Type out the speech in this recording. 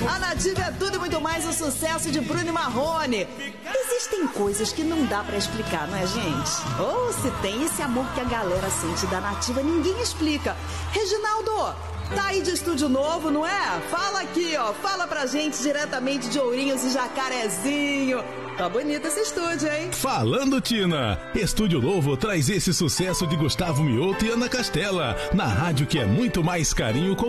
A Nativa é tudo e muito mais o sucesso de Bruno e Marrone. Existem coisas que não dá pra explicar, não é, gente? Ou se tem esse amor que a galera sente da Nativa, ninguém explica. Reginaldo, tá aí de estúdio novo, não é? Fala aqui, ó. Fala pra gente diretamente de Ourinhos e Jacarezinho. Tá bonito esse estúdio, hein? Falando, Tina. Estúdio Novo traz esse sucesso de Gustavo Mioto e Ana Castela. Na rádio que é muito mais carinho com